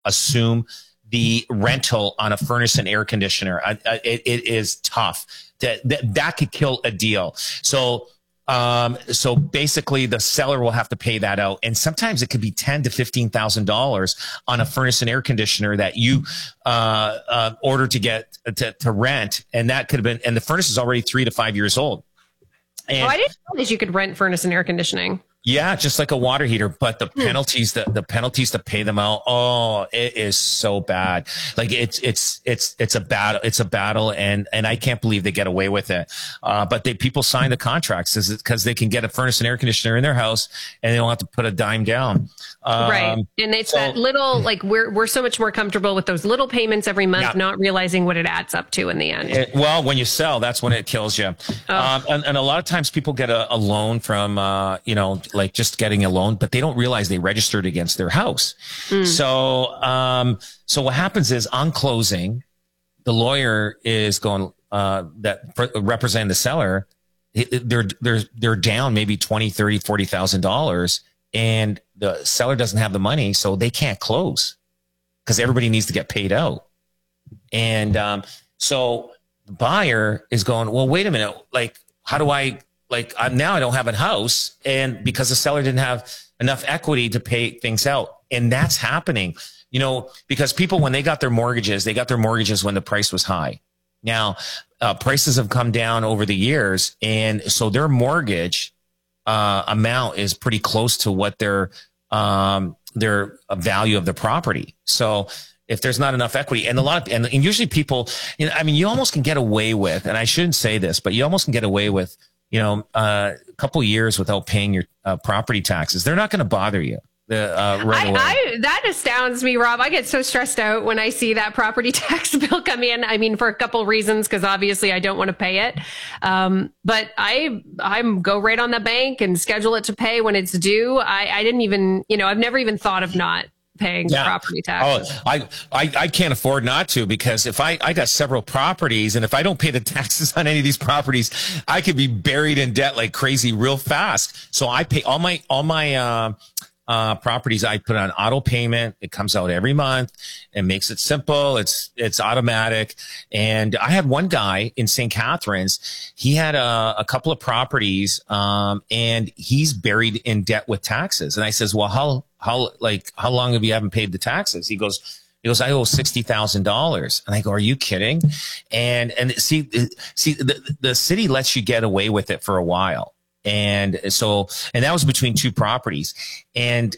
assume the rental on a furnace and air conditioner. It is tough. That could kill a deal. So basically the seller will have to pay that out. And sometimes it could be $10,000 to $15,000 on a furnace and air conditioner that you, ordered to get to rent. And that could have been, and the furnace is already 3 to 5 years old. And I didn't know that you could rent furnace and air conditioning. yeah, just like a water heater, but the penalties, the penalties to pay them out. Oh, it is so bad. Like it's a battle. It's a battle. And I can't believe they get away with it. But people sign the contracts because they can get a furnace and air conditioner in their house and they don't have to put a dime down. Right. And it's that little, like we're so much more comfortable with those little payments every month, not realizing what it adds up to in the end. Well, when you sell, that's when it kills you. And a lot of times people get a loan from, like just getting a loan, but they don't realize they registered against their house. So what happens is on closing, the lawyer is going, representing the seller. They're down maybe $20,000, $30,000, $40,000 and the seller doesn't have the money. So they can't close because everybody needs to get paid out. And, so the buyer is going, well, wait a minute. Like, how do now I don't have a house, and because the seller didn't have enough equity to pay things out. And that's happening, because people, when they got their mortgages when the price was high. Now, prices have come down over the years. And so their mortgage, amount is pretty close to what their value of the property. So if there's not enough equity and and usually people, you almost can get away with, and I shouldn't say this, but you almost can get away with, a couple years without paying your property taxes. They're not going to bother you. Right away. That astounds me, Rob. I get so stressed out when I see that property tax bill come in. I mean, for a couple reasons, because obviously I don't want to pay it. But I go right on the bank and schedule it to pay when it's due. I didn't even, I've never even thought of not paying property taxes. Oh, I can't afford not to, because if I got several properties, and if I don't pay the taxes on any of these properties, I could be buried in debt like crazy real fast. So I pay all my properties. I put on auto payment. It comes out every month and makes it simple. It's automatic. And I had one guy in St. Catharines. He had a couple of properties, and he's buried in debt with taxes. And I says, well, how long have you haven't paid the taxes? He goes, I owe $60,000. And I go, are you kidding? And see, the city lets you get away with it for a while. And that was between two properties. And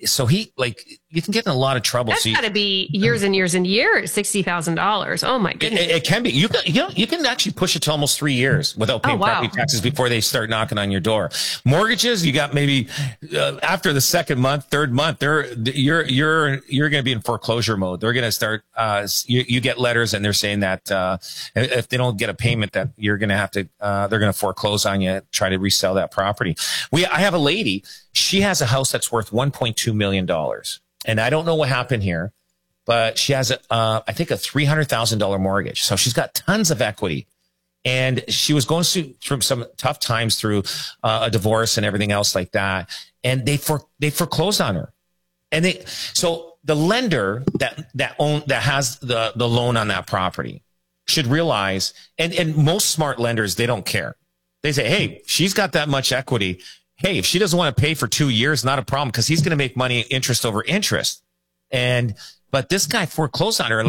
you can get in a lot of trouble. That's got to be years and years and years, $60,000. Oh my goodness. It can be. You can actually push it to almost 3 years without paying property taxes before they start knocking on your door. Mortgages, you got maybe after the second month, third month, you're going to be in foreclosure mode. They're going to start. You get letters, and they're saying that if they don't get a payment, that you're going to have to. They're going to foreclose on you, try to resell that property. I have a lady. She has a house that's worth $1.2 million. And I don't know what happened here, but she has I think a $300,000 mortgage. So she's got tons of equity, and she was going through some tough times through a divorce and everything else like that. And they foreclosed on her. And so the lender that has the loan on that property should realize, and most smart lenders, they don't care. They say, hey, she's got that much equity. Hey, if she doesn't want to pay for 2 years, not a problem, because he's going to make money interest over interest. But this guy foreclosed on her,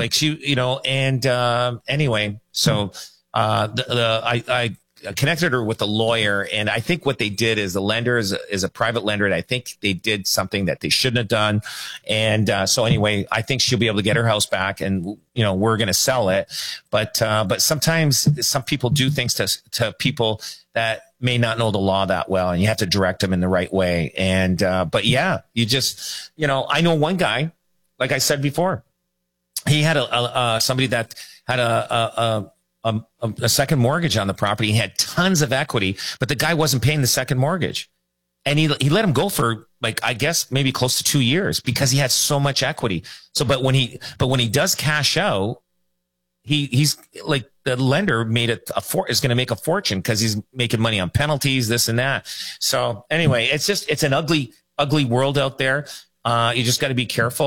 anyway, so I connected her with a lawyer, and I think what they did is the lender is a private lender, and I think they did something that they shouldn't have done. And so anyway, I think she'll be able to get her house back, and we're going to sell it. But sometimes some people do things to people that may not know the law that well, and you have to direct them in the right way. And but yeah, you just I know one guy, like I said before, he had somebody that had a second mortgage on the property. He had tons of equity, but the guy wasn't paying the second mortgage, and he let him go for I guess maybe close to 2 years because he had so much equity. So, but when he does cash out, he's like, the lender is going to make a fortune because he's making money on penalties, this and that. So anyway, it's an ugly world out there. You just got to be careful.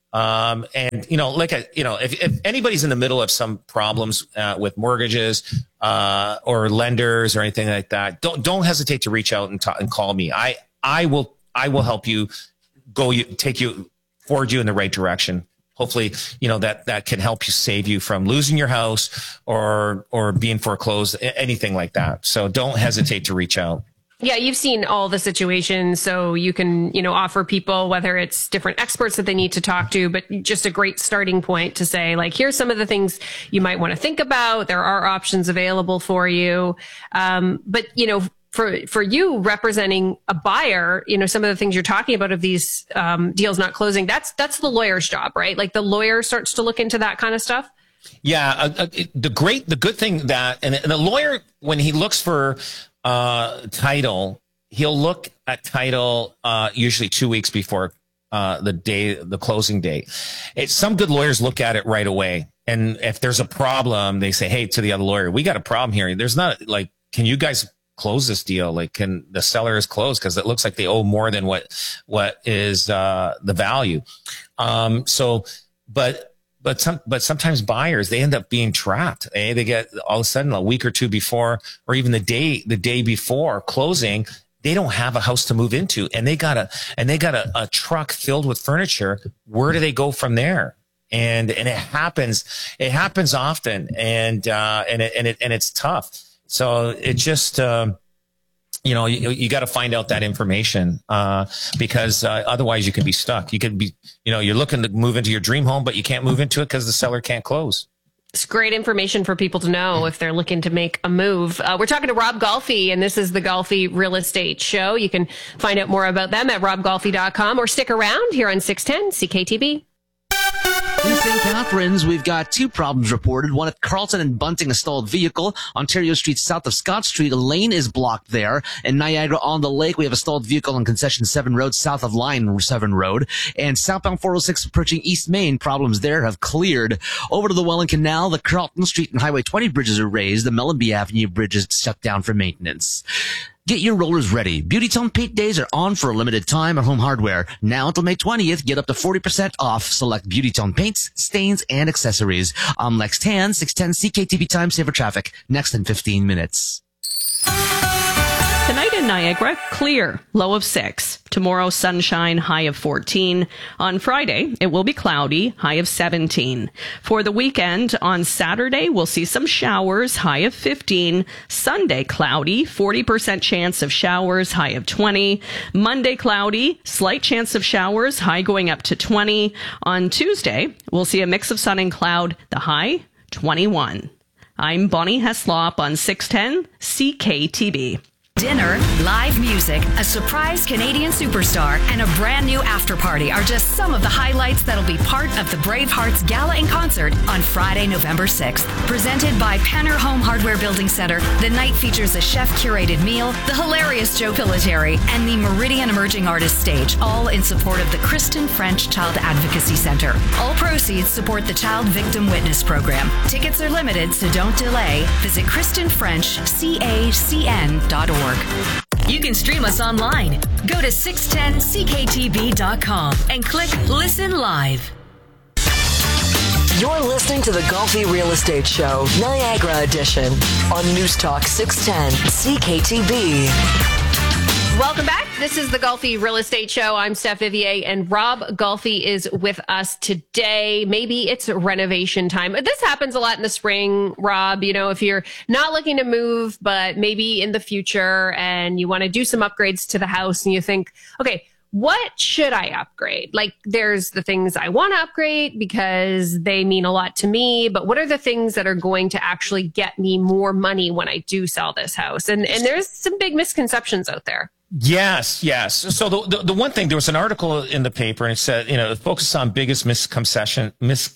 And, you know, if anybody's in the middle of some problems, with mortgages, or lenders or anything like that, don't hesitate to reach out and call me. I will help you forward you in the right direction. Hopefully, you know, that can help you, save you from losing your house or being foreclosed, anything like that. So don't hesitate to reach out. Yeah, you've seen all the situations, so you can, you know, offer people, whether it's different experts that they need to talk to, but just a great starting point to say, like, here's some of the things you might want to think about. There are options available for you. But, you know, for you representing a buyer, you know, some of the things you're talking about of these deals not closing, that's the lawyer's job, right? Like the lawyer starts to look into that kind of stuff. Yeah, the good thing that, and the lawyer, when he looks for title, he'll look at title usually 2 weeks before the closing date. Some good lawyers look at it right away, and if there's a problem, they say, hey, to the other lawyer, we got a problem here. There's not, like, can you guys close this deal? Like, can the seller is closed because it looks like they owe more than what is the value. But sometimes buyers, they end up being trapped. They get all of a sudden a week or two before, or even the day before closing, they don't have a house to move into, and they got a truck filled with furniture. Where do they go from there? And it happens often, and it's tough. So it just, you know, you got to find out that information, because otherwise you can be stuck. You could be, you know, you're looking to move into your dream home, but you can't move into it because the seller can't close. It's great information for people to know if they're looking to make a move. We're talking to Rob Golfi, and this is the Golfi Real Estate Show. You can find out more about them at robgolfi.com, or stick around here on 610 CKTB. In St. Catharines, we've got two problems reported. One at Carlton and Bunting, a stalled vehicle. Ontario Street south of Scott Street, a lane is blocked there. In Niagara-on-the-Lake, we have a stalled vehicle on Concession 7 Road south of Line 7 Road. And southbound 406 approaching East Main, problems there have cleared. Over to the Welland Canal, the Carlton Street and Highway 20 bridges are raised. The Mellenby Avenue bridge is shut down for maintenance. Get your rollers ready. Beautytown Paint Days are on for a limited time at Home Hardware. Now until May 20th, get up to 40% off select Beautytown paints, stains, and accessories. I'm Lex Tan, 610 CKTV Time Saver Traffic. Next in 15 minutes. Tonight in Niagara, clear, low of 6. Tomorrow, sunshine, high of 14. On Friday, it will be cloudy, high of 17. For the weekend, on Saturday, we'll see some showers, high of 15. Sunday, cloudy, 40% chance of showers, high of 20. Monday, cloudy, slight chance of showers, high going up to 20. On Tuesday, we'll see a mix of sun and cloud, the high, 21. I'm Bonnie Heslop on 610 CKTB. Dinner, live music, a surprise Canadian superstar, and a brand new after party are just some of the highlights that'll be part of the Bravehearts Gala and Concert on Friday, November 6th. Presented by Penner Home Hardware Building Center, the night features a chef-curated meal, the hilarious Joe Pilateri, and the Meridian Emerging Artists Stage, all in support of the Kristen French Child Advocacy Center. All proceeds support the Child Victim Witness Program. Tickets are limited, so don't delay. Visit KristenFrenchCACN.org. You can stream us online. Go to 610ckTB.com and click Listen Live. You're listening to the Golfi Real Estate Show, Niagara Edition, on News Talk 610 CKTB. Welcome back. This is the Golfi Real Estate Show. I'm Steph Vivier, and Rob Golfi is with us today. Maybe it's renovation time. This happens a lot in the spring, Rob. You know, if you're not looking to move, but maybe in the future and you want to do some upgrades to the house and you think, okay, what should I upgrade? Like, there's the things I want to upgrade because they mean a lot to me, but what are the things that are going to actually get me more money when I do sell this house? And there's some big misconceptions out there. Yes. So the one thing, there was an article in the paper and it said, you know, it focused on biggest misconceptions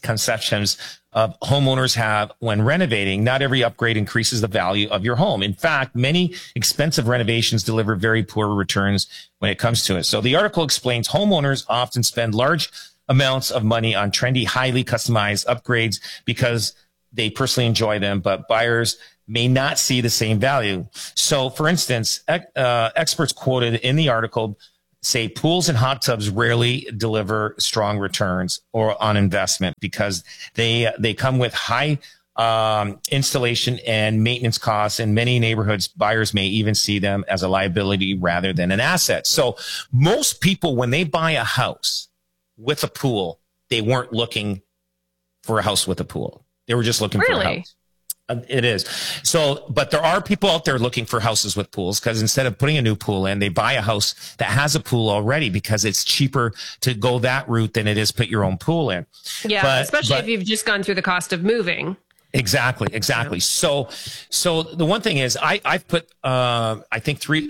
homeowners have when renovating. Not every upgrade increases the value of your home. In fact, many expensive renovations deliver very poor returns when it comes to it. So the article explains homeowners often spend large amounts of money on trendy, highly customized upgrades because they personally enjoy them, but buyers may not see the same value. So, for instance, experts quoted in the article say pools and hot tubs rarely deliver strong returns or on investment because they come with high installation and maintenance costs. In many neighborhoods, buyers may even see them as a liability rather than an asset. So most people, when they buy a house with a pool, they weren't looking for a house with a pool. They were just looking for a house. It is. So, but there are people out there looking for houses with pools because instead of putting a new pool in, they buy a house that has a pool already because it's cheaper to go that route than it is put your own pool in. Yeah, especially if you've just gone through the cost of moving. Exactly. Yeah. So the one thing is I've put, I think three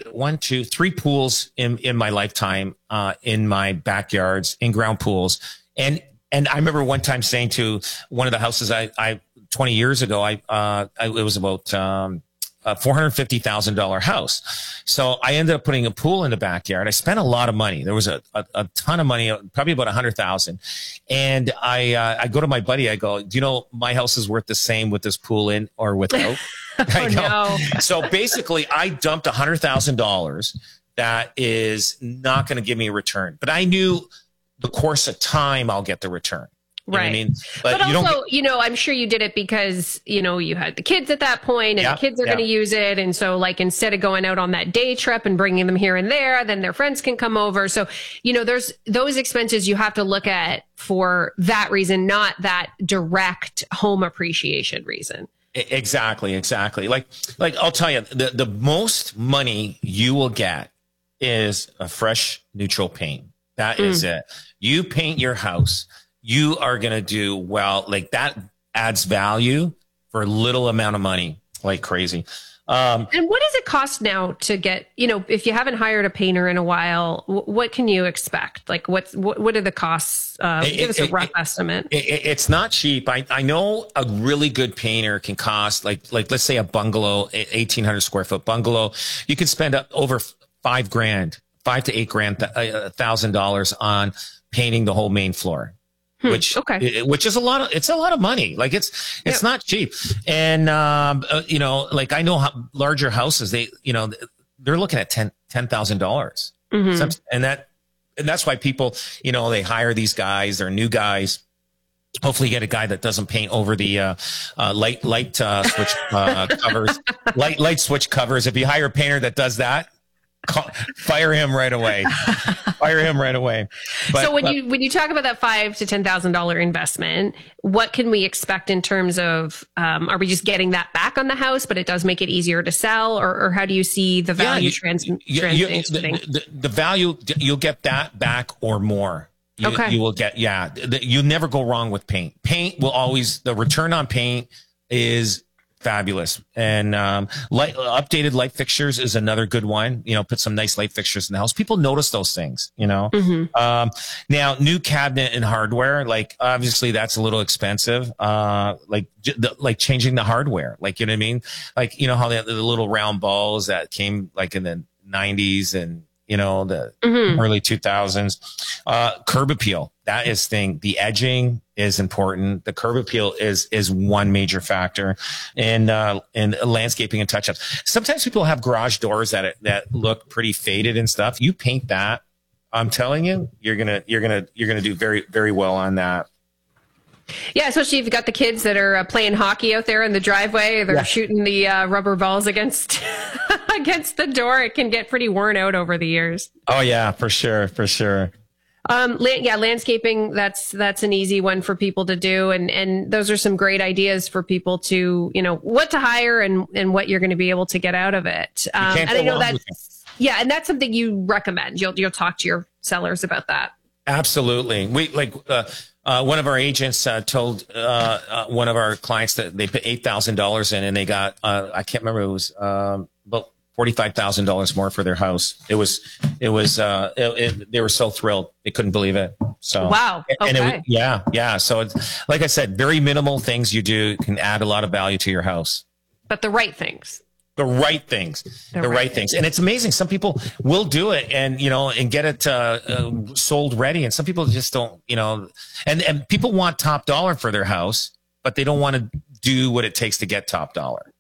pools in my lifetime, in my backyards, in-ground pools. And I remember one time saying to one of the houses I 20 years ago, it was about, a $450,000 house. So I ended up putting a pool in the backyard. I spent a lot of money. There was a ton of money, probably about 100,000. And I go to my buddy. I go, do you know my house is worth the same with this pool in or without? No. So basically I dumped $100,000 that is not going to give me a return, but I knew the course of time I'll get the return. You right. know what I mean? But also, I'm sure you did it because, you had the kids at that point and the kids are going to use it. And so like, instead of going out on that day trip and bringing them here and there, then their friends can come over. So, there's those expenses you have to look at for that reason, not that direct home appreciation reason. Exactly. Like I'll tell you, the most money you will get is a fresh neutral paint. That is it. You paint your house. You are going to do well. Like that adds value for a little amount of money, like crazy. And what does it cost now to get, if you haven't hired a painter in a while, what can you expect? Like what are the costs? Give us a rough estimate. It's not cheap. I know a really good painter can cost like let's say a bungalow, 1,800 square foot bungalow. You can spend up over $5,000 to $8,000 on painting the whole main floor. Which is a lot of money. Like it's not cheap. And, like I know larger houses, they're looking at $10,000. And that's why people, they hire these guys, they're new guys. Hopefully you get a guy that doesn't paint over the, light switch, covers, light switch covers. If you hire a painter that does that, fire him right away. But, so when you talk about that $5,000 to $10,000 investment, what can we expect in terms of, are we just getting that back on the house, but it does make it easier to sell, or how do you see the value transiting? The value, you'll get that back or more. You will get, you never go wrong with paint. Paint will always, the return on paint is fabulous. And updated light fixtures is another good one. Put some nice light fixtures in the house. People notice those things, Now, new cabinet and hardware, like obviously that's a little expensive. Like changing the hardware, like, you know what I mean? Like, how the little round balls that came like in the 90s and, the early 2000s, curb appeal. That is thing. The edging is important. The curb appeal is one major factor in landscaping and touch ups. Sometimes people have garage doors that look pretty faded and stuff. You paint that. I'm telling you, you're going to do very, very well on that. Yeah, especially if you've got the kids that are playing hockey out there in the driveway. They're shooting the rubber balls against the door. It can get pretty worn out over the years. Oh yeah, for sure. Landscaping, that's an easy one for people to do. And those are some great ideas for people to, what to hire and what you're going to be able to get out of it. And I know and that's something you recommend. You'll talk to your sellers about that. Absolutely. We one of our agents told one of our clients that they put $8,000 in and they got I can't remember, it was about $45,000 more for their house. It was they were so thrilled they couldn't believe it. So wow, okay. And so it's like I said, very minimal things you do can add a lot of value to your house, but the right things. The right things. And it's amazing. Some people will do it and, and get it sold ready. And some people just don't, and people want top dollar for their house, but they don't want to do what it takes to get top dollar.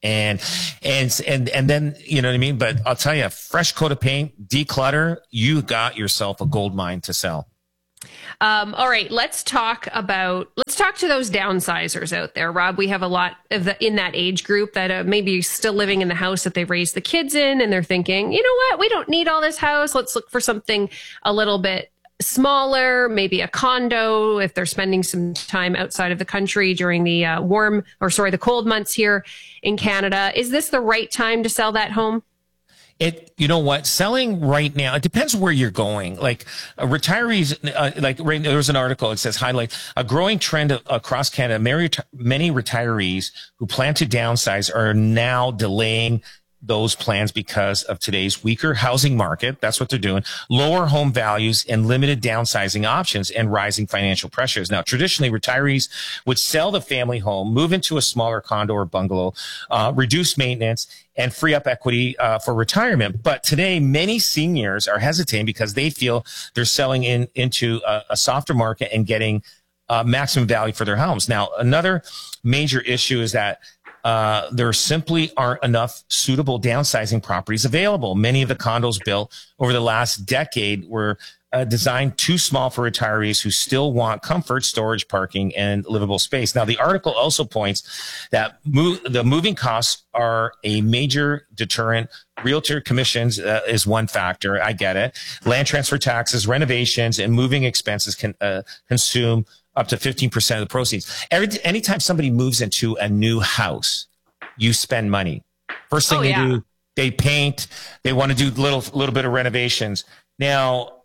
And then, you know what I mean? But I'll tell you, fresh coat of paint, declutter, you got yourself a gold mine to sell. All right, let's talk to those downsizers out there, Rob. We have a lot of in that age group that maybe still living in the house that they've raised the kids in, and they're thinking, you know what, we don't need all this house. Let's look for something a little bit smaller, maybe a condo if they're spending some time outside of the country during the the cold months here in Canada. Is this the right time to sell that home? You know what? Selling right now, it depends where you're going. Like retirees, there was an article, it says highlight a growing trend across Canada. Many retirees who plan to downsize are now delaying those plans because of today's weaker housing market. That's what they're doing. Lower home values and limited downsizing options and rising financial pressures. Now, traditionally, retirees would sell the family home, move into a smaller condo or bungalow, reduce maintenance, and free up equity for retirement. But today, many seniors are hesitating because they feel they're selling into a softer market and getting maximum value for their homes. Now, another major issue is that there simply aren't enough suitable downsizing properties available. Many of the condos built over the last decade were designed too small for retirees who still want comfort, storage, parking, and livable space. Now, the article also points that the moving costs are a major deterrent. Realtor commissions is one factor. I get it. Land transfer taxes, renovations, and moving expenses can consume up to 15% of the proceeds. Anytime somebody moves into a new house, you spend money. First thing they do, they paint. They want to do little bit of renovations. Now,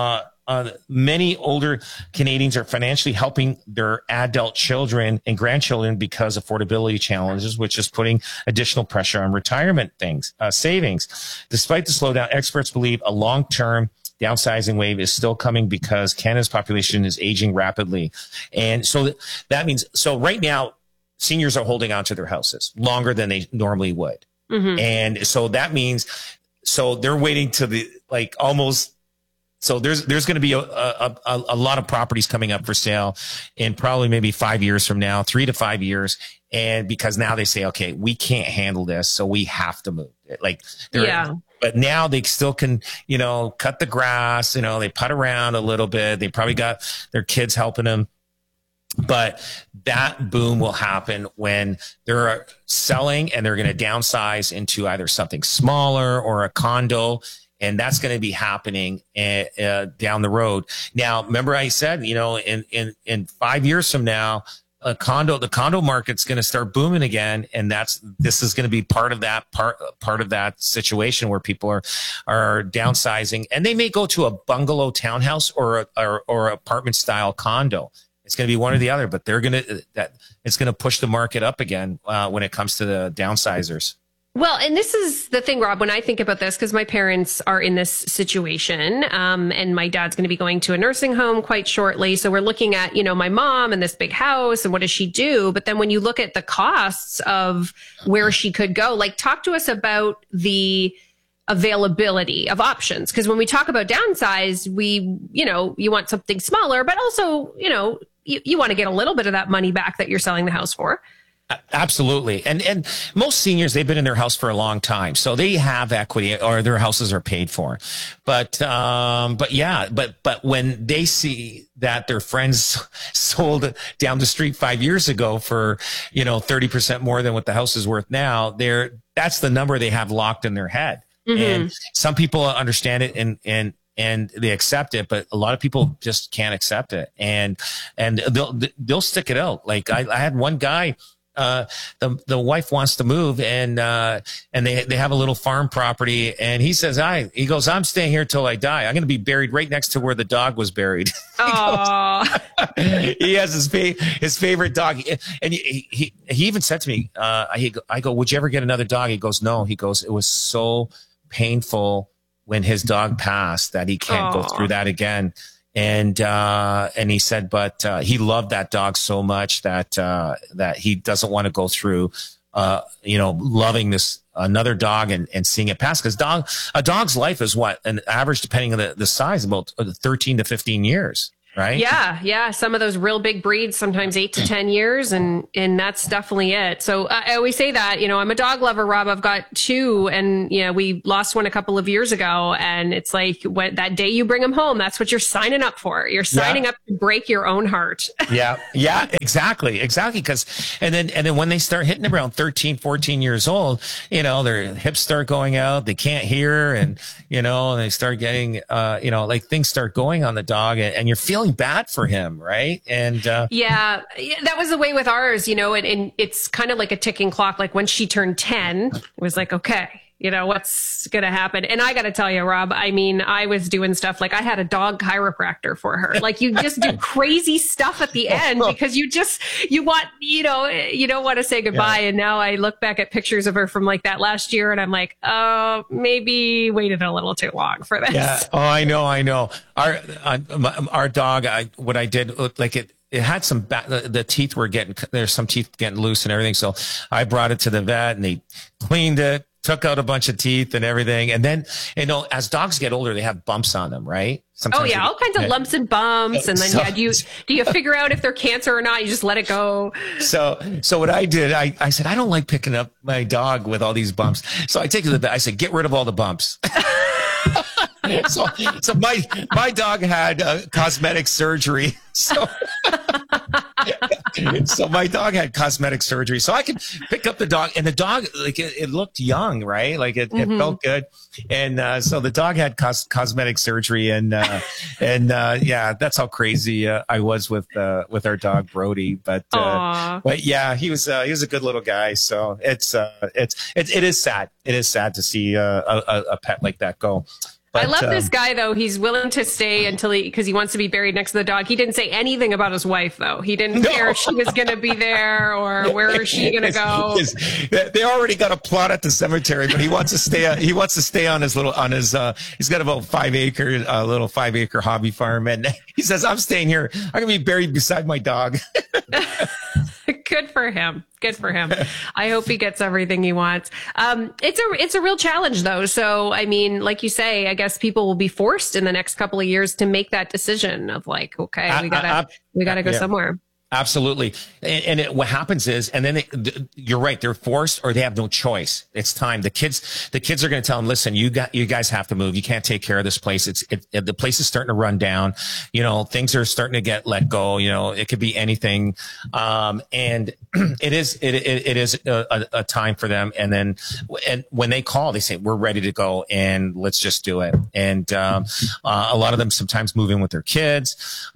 many older Canadians are financially helping their adult children and grandchildren because of affordability challenges, which is putting additional pressure on retirement savings. Despite the slowdown, experts believe a long-term downsizing wave is still coming because Canada's population is aging rapidly. And so that means, right now, seniors are holding on to their houses longer than they normally would. Mm-hmm. And so that means, they're waiting to so there's going to be a lot of properties coming up for sale in probably maybe 5 years from now, 3 to 5 years. And because now they say, okay, we can't handle this, so we have to move. But now they still can, cut the grass, they putt around a little bit. They probably got their kids helping them. But that boom will happen when they're selling and they're going to downsize into either something smaller or a condo. And that's going to be happening down the road. Now, remember I said, in 5 years from now, the condo market's going to start booming again. And this is going to be part of that situation where people are downsizing, and they may go to a bungalow townhouse or apartment style condo. It's going to be one or the other, but it's going to push the market up again when it comes to the downsizers. Well, and this is the thing, Rob, when I think about this, because my parents are in this situation, and my dad's going to be going to a nursing home quite shortly. So we're looking at, my mom and this big house and what does she do? But then when you look at the costs of where she could go, talk to us about the availability of options. Because when we talk about downsize, you want something smaller, but also, you want to get a little bit of that money back that you're selling the house for. Absolutely. And most seniors, they've been in their house for a long time, so they have equity or their houses are paid for. But when they see that their friends sold down the street 5 years ago for, 30% more than what the house is worth now, that's the number they have locked in their head. Mm-hmm. And some people understand it and they accept it, but a lot of people just can't accept it. And they'll stick it out. Like I had one guy, the wife wants to move and they have a little farm property, and he says, he goes, I'm staying here till I die. I'm going to be buried right next to where the dog was buried. He has his favorite dog. And he even said to me, I go, would you ever get another dog? He goes, no. He goes, it was so painful when his dog passed that he can't go through that again. And he said, but he loved that dog so much that he doesn't want to go through, loving this another dog and seeing it pass. Because a dog's life is what an average, depending on the size, about 13 to 15 years. right? Yeah. Some of those real big breeds, sometimes 8 to 10 years. And that's definitely it. So I always say that, I'm a dog lover, Rob. I've got 2 and, we lost one a couple of years ago. And it's like that day you bring them home, that's what you're signing up for. You're signing up to break your own heart. Yeah, exactly. Cause, and then when they start hitting around 13, 14 years old, their hips start going out, they can't hear, and, they start getting, like things start going on the dog, and you're feeling bad for him, right? And that was the way with ours, and it's kind of like a ticking clock. Like when she turned 10, it was like, okay, what's going to happen? And I got to tell you, Rob, I was doing stuff like I had a dog chiropractor for her. Like you just do crazy stuff at the end because you want, you don't want to say goodbye. Yeah. And now I look back at pictures of her from like that last year and I'm like, oh, maybe waited a little too long for this. Yeah. Oh, I know. Our dog, what I did, like it had some the teeth were there's some teeth getting loose and everything. So I brought it to the vet and they cleaned it, took out a bunch of teeth and everything. And then, as dogs get older, they have bumps on them, right? Sometimes all kinds of lumps and bumps. And then do you figure out if they're cancer or not? You just let it go. So what I did, I said, I don't like picking up my dog with all these bumps. So I take it to the vet. I said, get rid of all the bumps. So my dog had cosmetic surgery. So my dog had cosmetic surgery. So I could pick up the dog, and the dog, like it looked young, right? Like it felt good. And so the dog had cosmetic surgery, and that's how crazy I was with our dog Brody. But yeah, he was a good little guy. So it is sad. It is sad to see a pet like that go. But, I love this guy, though. He's willing to stay because he wants to be buried next to the dog. He didn't say anything about his wife, though. He didn't care if she was going to be there or where is she going to go. They already got a plot at the cemetery, but he wants to stay. He wants to stay on his he's got about 5 acre, little 5 acre hobby farm, and he says, "I'm staying here. I'm going to be buried beside my dog." Good for him. I hope he gets everything he wants. It's a real challenge, though. So, like you say, I guess people will be forced in the next couple of years to make that decision of like, okay, we gotta go somewhere. Absolutely. And what happens is, and then you're right, they're forced or they have no choice. It's time. The kids are going to tell them, listen, you guys have to move. You can't take care of this place. The place is starting to run down. Things are starting to get let go. It could be anything. And it is a time for them. And when they call, they say, we're ready to go and let's just do it. And, a lot of them sometimes move in with their kids,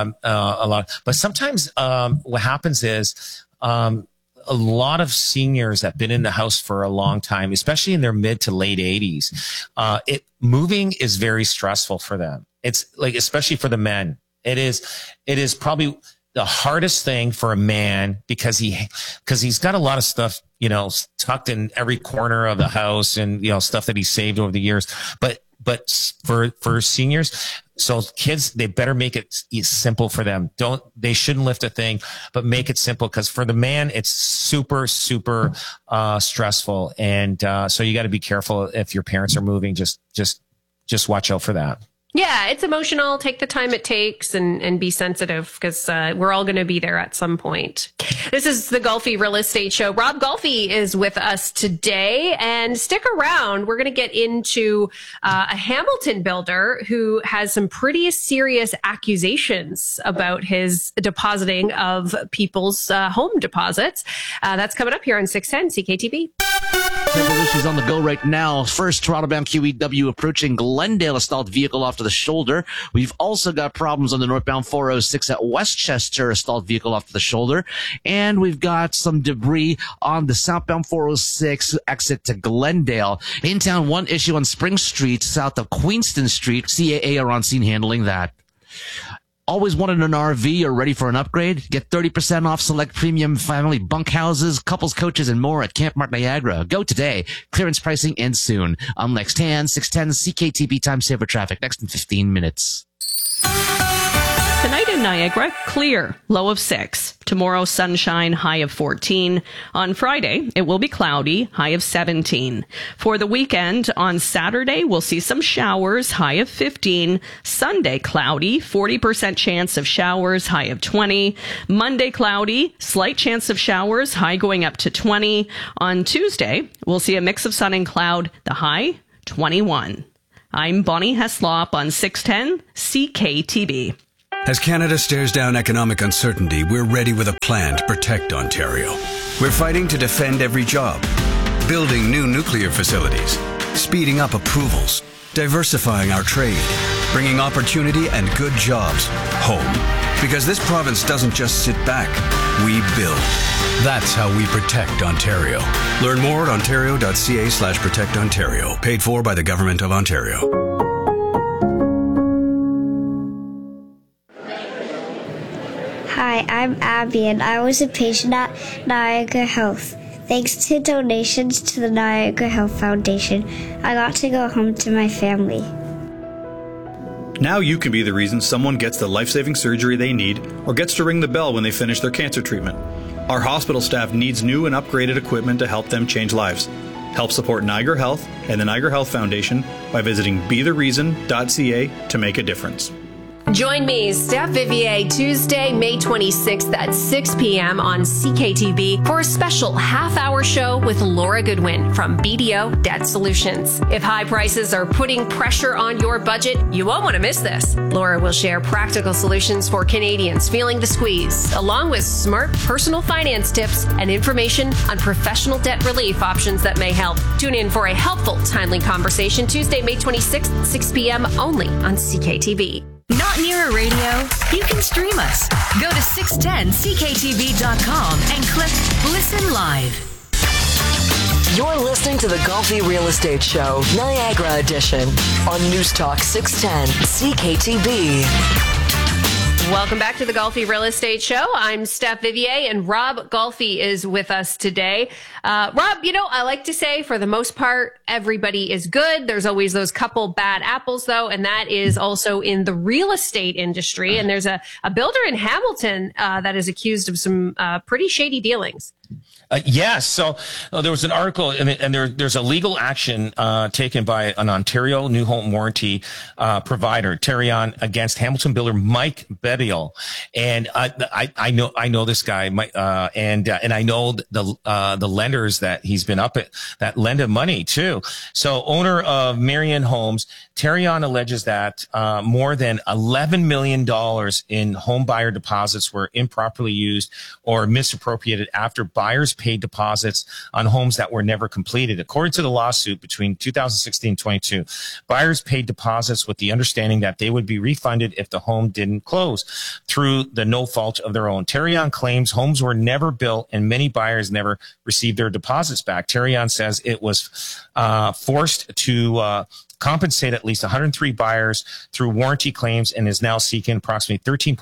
but sometimes, what happens is, a lot of seniors that have been in the house for a long time, especially in their mid to late 80s, moving is very stressful for them. It's like, especially for the men, it is probably the hardest thing for a man because he's got a lot of stuff, tucked in every corner of the house and, stuff that he saved over the years. But for seniors, so kids, they better make it simple for them. They shouldn't lift a thing, but make it simple. Cause for the man, it's super, super, stressful. And, so you got to be careful if your parents are moving, just watch out for that. Yeah, it's emotional. Take the time it takes and be sensitive because we're all going to be there at some point. This is the Golfi Real Estate Show. Rob Golfi is with us today, and stick around. We're going to get into a Hamilton builder who has some pretty serious accusations about his depositing of people's home deposits. That's coming up here on 610 CKTV. Several issues on the go right now. First, Toronto-bound QEW approaching Glendale, a stalled vehicle off to the shoulder. We've also got problems on the northbound 406 at Westchester, a stalled vehicle off to the shoulder. And we've got some debris on the southbound 406 exit to Glendale. In town, one issue on Spring Street, south of Queenston Street. CAA are on scene handling that. Always wanted an RV or ready for an upgrade? Get 30% off select premium family bunkhouses, couples coaches, and more at Campmark Niagara. Go today. Clearance pricing ends soon. On Lex Tan, 610 CKTB time saver traffic next in 15 minutes. Tonight in Niagara, clear, low of 6. Tomorrow, sunshine, high of 14. On Friday, it will be cloudy, high of 17. For the weekend, on Saturday, we'll see some showers, high of 15. Sunday, cloudy, 40% chance of showers, high of 20. Monday, cloudy, slight chance of showers, high going up to 20. On Tuesday, we'll see a mix of sun and cloud, the high, 21. I'm Bonnie Heslop on 610 CKTB. As Canada stares down economic uncertainty, we're ready with a plan to protect Ontario. We're fighting to defend every job, building new nuclear facilities, speeding up approvals, diversifying our trade, bringing opportunity and good jobs home. Because this province doesn't just sit back, we build. That's how we protect Ontario. Learn more at ontario.ca/protectontario. Paid for by the Government of Ontario. Hi, I'm Abby, and I was a patient at Niagara Health. Thanks to donations to the Niagara Health Foundation, I got to go home to my family. Now you can be the reason someone gets the life-saving surgery they need or gets to ring the bell when they finish their cancer treatment. Our hospital staff needs new and upgraded equipment to help them change lives. Help support Niagara Health and the Niagara Health Foundation by visiting bethereason.ca to make a difference. Join me, Steph Vivier, Tuesday, May 26th at 6 p.m. on CKTB for a special half-hour show with Laura Goodwin from BDO Debt Solutions. If high prices are putting pressure on your budget, you won't want to miss this. Laura will share practical solutions for Canadians feeling the squeeze, along with smart personal finance tips and information on professional debt relief options that may help. Tune in for a helpful, timely conversation Tuesday, May 26th, 6 p.m. only on CKTV. Not near a radio? You can stream us. Go to 610ckTV.com and click Listen Live. You're listening to the Golfi Real Estate Show, Niagara Edition, on News Talk 610 CKTB. Welcome back to the Golfi Real Estate Show. I'm Steph Vivier, and Rob Golfi is with us today. Rob, you know, I like to say for the most part, everybody is good. There's always those couple bad apples, though, and that is also in the real estate industry. And there's a builder in Hamilton that is accused of some pretty shady dealings. Yes. So there was an article, and there's a legal action taken by an Ontario new home warranty provider, Terrion, against Hamilton builder Mike Bedial. And I know this guy, and I know the lenders that he's been up at that lend him money too. So owner of Marion Homes, Terrion alleges that more than $11 million in home buyer deposits were improperly used or misappropriated after buyers paid deposits on homes that were never completed. According to the lawsuit, between 2016 and 22, buyers paid deposits with the understanding that they would be refunded if the home didn't close through the no fault of their own. Terrion claims homes were never built and many buyers never received their deposits back. Terrion says it was forced to compensate at least 103 buyers through warranty claims and is now seeking approximately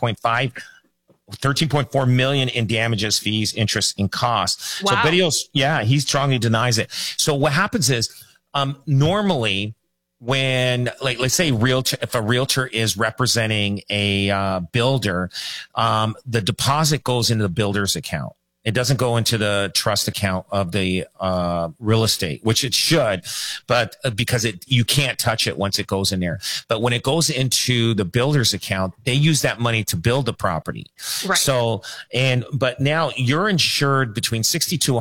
$13.4 million in damages, fees, interest, and costs. Wow. So Bedios, he strongly denies it. So what happens is, normally when, like, let's say if a realtor is representing a builder, the deposit goes into the builder's account. It doesn't go into the trust account of the real estate, which it should, but because you can't touch it once it goes in there. But when it goes into the builder's account, they use that money to build the property. Right. So, but now you're insured between $60,000 to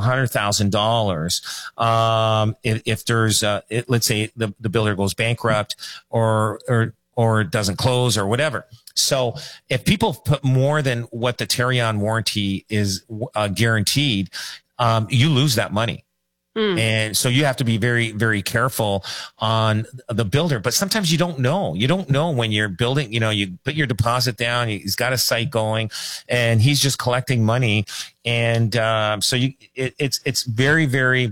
$100,000 if there's let's say the builder goes bankrupt or doesn't close or whatever. So if people put more than what the Terrion warranty is guaranteed, you lose that money. And so you have to be very, very careful on the builder. But sometimes you don't know. You don't know when you're building, you put your deposit down, he's got a site going and he's just collecting money. And so it's very, very,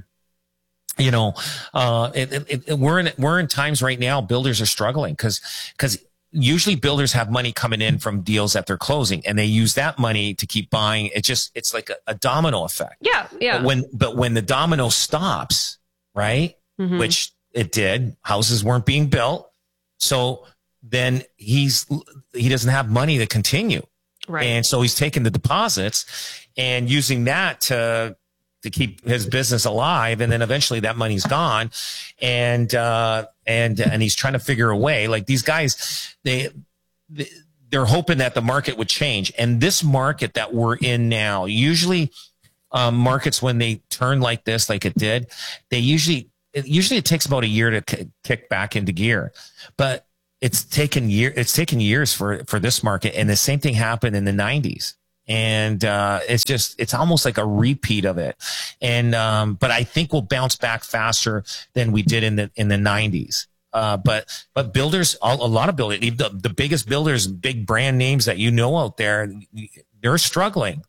we're in times right now, builders are struggling because usually builders have money coming in from deals that they're closing and they use that money to keep buying. It's like a domino effect. Yeah. Yeah. But when the domino stops, right? Mm-hmm. Which it did, houses weren't being built. So then he doesn't have money to continue. Right. And so he's taking the deposits and using that to keep his business alive. And then eventually that money's gone. And he's trying to figure a way. Like these guys, they're hoping that the market would change. And this market that we're in now, usually markets, when they turn like this, like it did, it takes about a year to kick back into gear. But it's taken years for this market. And the same thing happened in the 90s. And it's almost like a repeat of it. And but I think we'll bounce back faster than we did in the 90s. But builders, a lot of builders, the biggest builders, big brand names that you know out there, they're struggling.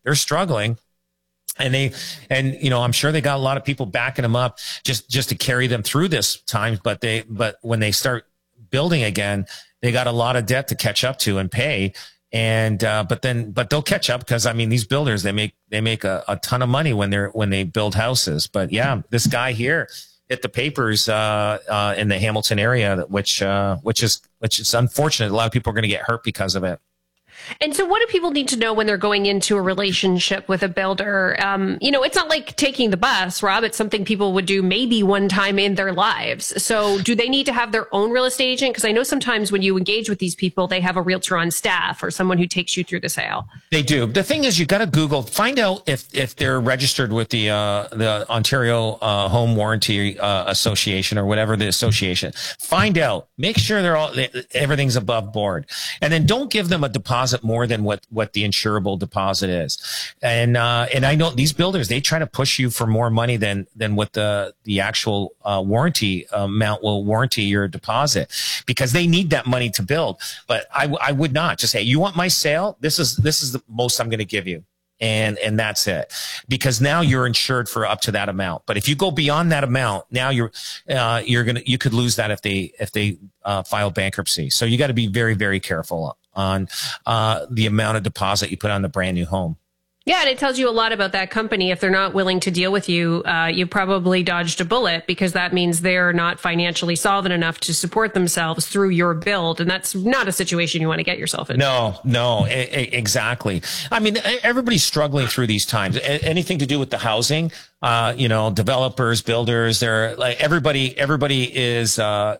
And I'm sure they got a lot of people backing them up just to carry them through this time. But when they start building again, they got a lot of debt to catch up to and pay. And, but they'll catch up because, I mean, these builders, they make a ton of money when they build houses. But yeah, this guy here hit the papers, in the Hamilton area, which is unfortunate. A lot of people are going to get hurt because of it. And so what do people need to know when they're going into a relationship with a builder? It's not like taking the bus, Rob. It's something people would do maybe one time in their lives. So do they need to have their own real estate agent? Because I know sometimes when you engage with these people, they have a realtor on staff or someone who takes you through the sale. They do. The thing is, you got to Google, find out if they're registered with the Ontario Home Warranty Association or whatever the association. Find out. Make sure everything's above board, and then don't give them a deposit more than what the insurable deposit is. And I know these builders, they try to push you for more money than what the actual warranty amount will warranty your deposit, because they need that money to build. But I would not just say, you want my sale? This is the most I'm going to give you. And that's it, because now you're insured for up to that amount. But if you go beyond that amount, now you could lose that if they file bankruptcy. So you got to be very, very careful on the amount of deposit you put on the brand new home. Yeah, and it tells you a lot about that company. If they're not willing to deal with you, you probably dodged a bullet, because that means they're not financially solvent enough to support themselves through your build. And that's not a situation you want to get yourself in. No, exactly. I mean, everybody's struggling through these times. Anything to do with the housing, developers, builders, they're like everybody is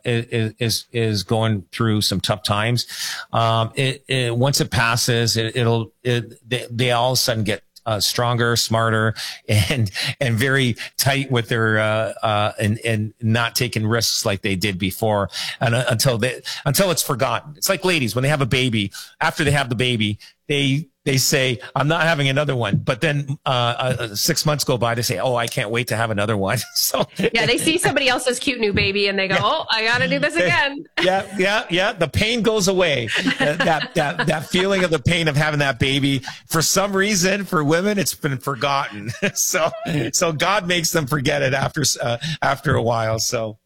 going through some tough times. Once it passes, they all of a sudden get stronger, smarter, and very tight with their and not taking risks like they did before, and until it's forgotten. It's like ladies when they have a baby. After they have the baby, they say, I'm not having another one. But then 6 months go by, they say, oh, I can't wait to have another one. So yeah, they see somebody else's cute new baby and they go, oh, I got to do this again. Yeah. The pain goes away. That feeling of the pain of having that baby, for some reason, for women, it's been forgotten. So God makes them forget it after a while. So,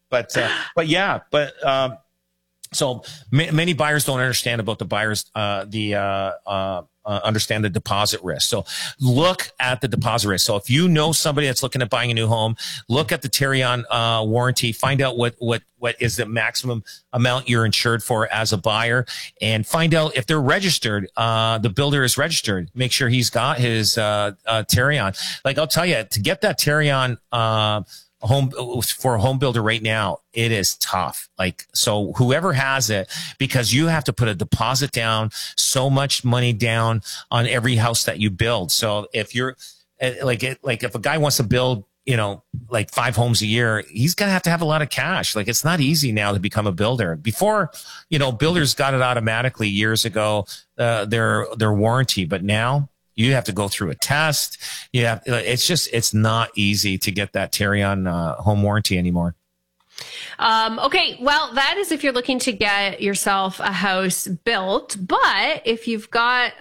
so many buyers don't understand about the buyers, understand the deposit risk. So look at the deposit risk. So if you know somebody that's looking at buying a new home, look at the Tarion warranty, find out what is the maximum amount you're insured for as a buyer, and find out if they're registered. The builder is registered. Make sure he's got his Tarion. Like, I'll tell you, to get that Tarion home for a home builder right now, it is tough. Like, so whoever has it, because you have to put a deposit down, so much money down on every house that you build. So if you're if a guy wants to build, 5 homes a year, he's going to have a lot of cash. Like, it's not easy now to become a builder. Before, builders got it automatically years ago, their warranty, but now you have to go through a test. It's not easy to get that Tarion home warranty anymore. Okay, well, that is if you're looking to get yourself a house built. But if you've got,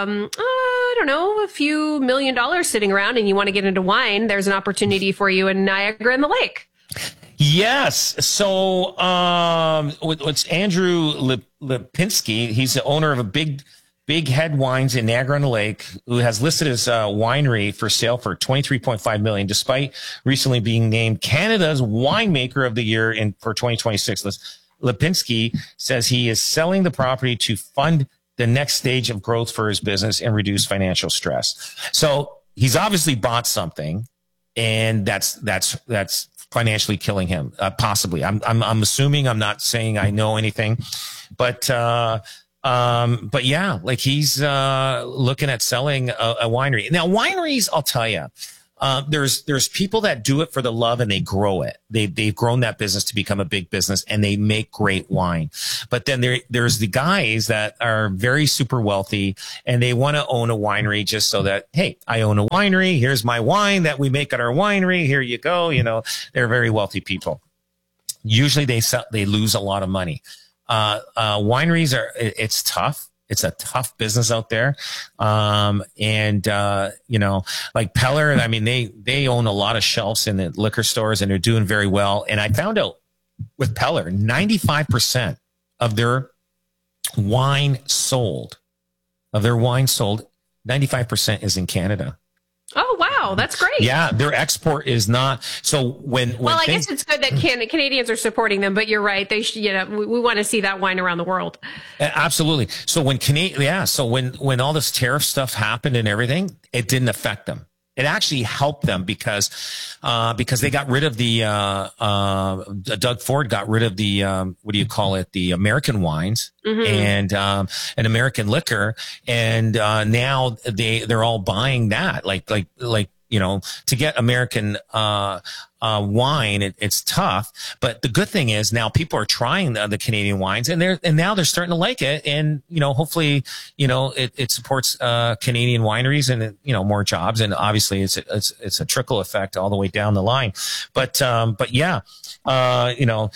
a few $1 million sitting around and you want to get into wine, there's an opportunity for you in Niagara-on-the-Lake. Yes. So it's Andrew Lipinski. He's the owner of a Big Head Wines in Niagara-on-the-Lake, who has listed his winery for sale for $23.5 million, despite recently being named Canada's Winemaker of the Year for 2026. Lipinski says he is selling the property to fund the next stage of growth for his business and reduce financial stress. So he's obviously bought something, and that's financially killing him, possibly. I'm assuming. I'm not saying I know anything, but yeah, like he's looking at selling a winery. Now, wineries, I'll tell you, there's people that do it for the love and they grow it. They've grown that business to become a big business and they make great wine. But then there's the guys that are very super wealthy and they want to own a winery just so that, hey, I own a winery. Here's my wine that we make at our winery. Here you go. You know, they're very wealthy people. Usually they lose a lot of money. Wineries it's tough. It's a tough business out there. You know, like Peller, I mean, they own a lot of shelves in the liquor stores and they're doing very well. And I found out with Peller, 95% of their wine sold, 95% is in Canada. Oh, wow. That's great. Yeah. Their export is not. So I guess it's good that Canadians are supporting them, but you're right. They should, you know, we want to see that wine around the world. Absolutely. So when all this tariff stuff happened and everything, it didn't affect them. It actually helped them because they got rid of Doug Ford got rid of the American wines and American liquor. And, now they're all buying that like, you know, to get American, wine, it's tough. But the good thing is now people are trying the Canadian wines and now they're starting to like it. And, you know, hopefully, you know, it supports, Canadian wineries and, you know, more jobs. And obviously it's a trickle effect all the way down the line. But yeah, you know,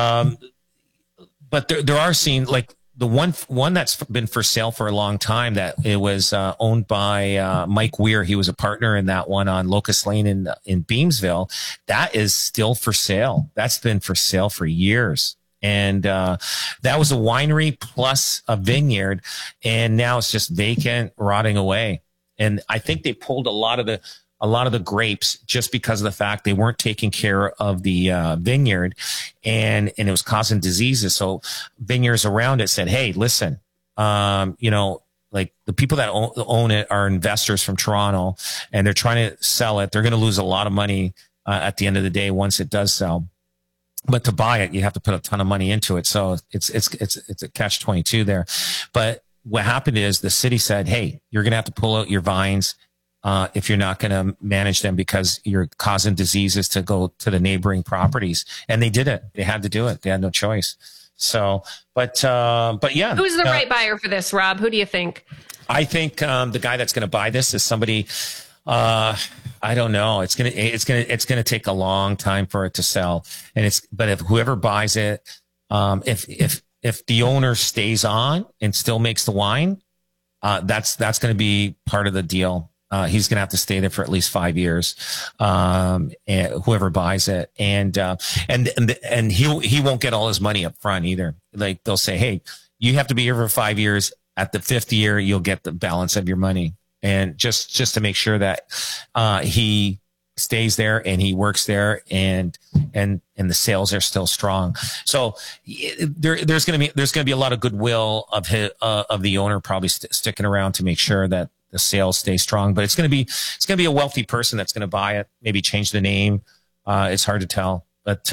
but there are scenes like, the one that's been for sale for a long time that it was owned by Mike Weir. He was a partner in that one on Locust Lane in Beamsville. That is still for sale. That's been for sale for years. And that was a winery plus a vineyard. And now it's just vacant, rotting away. And I think they pulled a lot of the grapes just because of the fact they weren't taking care of the vineyard and it was causing diseases. So vineyards around it said, hey, listen, you know, like the people that own it are investors from Toronto and they're trying to sell it. They're going to lose a lot of money at the end of the day once it does sell. But to buy it, you have to put a ton of money into it. So it's a catch-22 there. But what happened is the city said, hey, you're going to have to pull out your vines if you're not going to manage them because you're causing diseases to go to the neighboring properties. And they did it. They had to do it. They had no choice. So, but yeah. Who's the right buyer for this, Rob? Who do you think? I think, the guy that's going to buy this is somebody, I don't know. It's going to take a long time for it to sell. But if whoever buys it, if the owner stays on and still makes the wine, that's going to be part of the deal. He's going to have to stay there for at least 5 years. And whoever buys it and he won't get all his money up front either. Like they'll say, hey, you have to be here for 5 years. At the 5th year, you'll get the balance of your money. And just to make sure that, he stays there and he works there and the sales are still strong. So there's going to be a lot of goodwill of the owner probably sticking around to make sure that the sales stay strong, but it's going to be a wealthy person that's going to buy it, maybe change the name. It's hard to tell, but,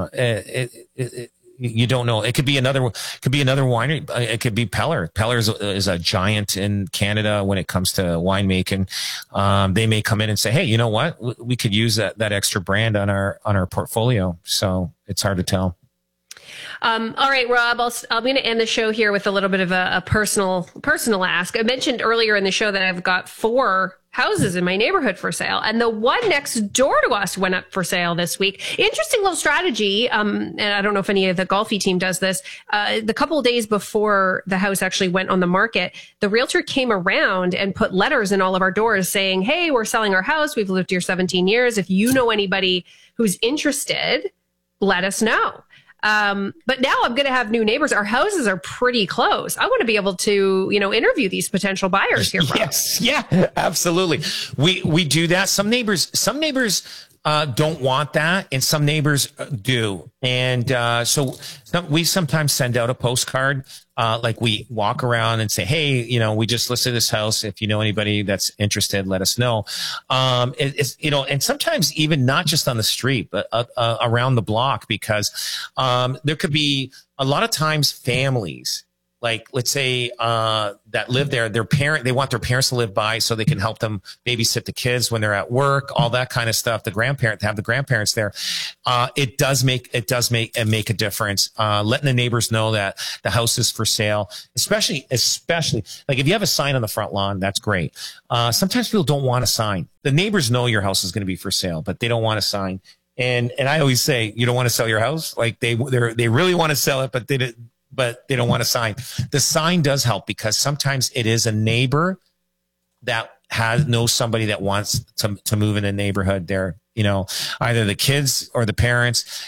you don't know. It could be another winery. It could be Peller. Peller is a giant in Canada when it comes to winemaking. They may come in and say, hey, you know what? We could use that extra brand on our portfolio. So it's hard to tell. All right, Rob, I'm going to end the show here with a little bit of a personal ask. I mentioned earlier in the show that I've got 4 houses in my neighborhood for sale, and the one next door to us went up for sale this week. Interesting little strategy. And I don't know if any of the Golfi team does this. The couple of days before the house actually went on the market, the realtor came around and put letters in all of our doors saying, hey, we're selling our house. We've lived here 17 years. If you know anybody who's interested, let us know. But now I'm going to have new neighbors. Our houses are pretty close. I want to be able to, interview these potential buyers here. Yes. Yeah, absolutely. We do that. Some neighbors don't want that, and some neighbors do. And so we sometimes send out a postcard. Like we walk around and say, hey, you know, we just listed this house. If you know anybody that's interested, let us know. It's, you know, and sometimes even not just on the street, but around the block, because there could be a lot of times families, like let's say that live there, they want their parents to live by so they can help them babysit the kids when they're at work, all that kind of stuff. The grandparents there. It does make a difference. Letting the neighbors know that the house is for sale, especially like if you have a sign on the front lawn, that's great. Sometimes people don't want a sign. The neighbors know your house is going to be for sale, but they don't want a sign. And I always say, you don't want to sell your house. Like they really want to sell it, but they don't want a sign. The sign does help, because sometimes it is a neighbor that knows somebody that wants to move in a neighborhood there. You know, either the kids or the parents,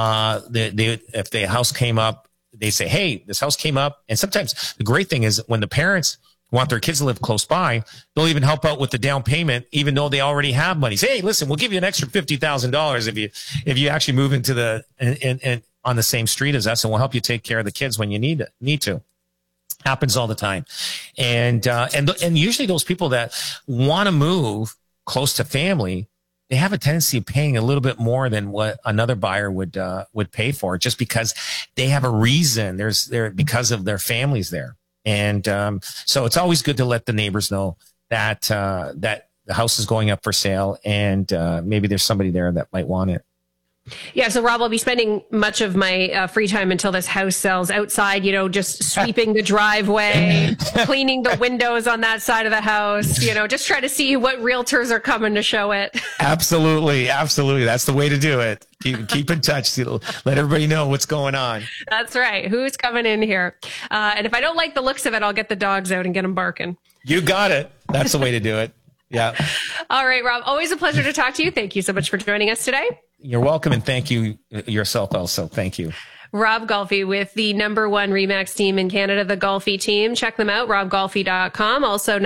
if the house came up, they say, hey, this house came up. And sometimes the great thing is when the parents want their kids to live close by, they'll even help out with the down payment, even though they already have money. Say, hey, listen, we'll give you an extra $50,000 if you actually move into on the same street as us, and we'll help you take care of the kids when you need to. Happens all the time. And usually those people that want to move close to family, they have a tendency of paying a little bit more than what another buyer would pay for, just because they have a reason. Because of their families there. And so it's always good to let the neighbors know that that the house is going up for sale, and maybe there's somebody there that might want it. Yeah. So Rob, I'll be spending much of my free time until this house sells outside, you know, just sweeping the driveway, cleaning the windows on that side of the house, you know, just try to see what realtors are coming to show it. Absolutely. Absolutely. That's the way to do it. Keep in touch. Let everybody know what's going on. That's right. Who's coming in here? And if I don't like the looks of it, I'll get the dogs out and get them barking. You got it. That's the way to do it. Yeah. All right, Rob. Always a pleasure to talk to you. Thank you so much for joining us today. You're welcome. And thank you yourself also. Thank you. Rob Golfi with the #1 RE/MAX team in Canada, the Golfi team. Check them out, robgolfi.com. Also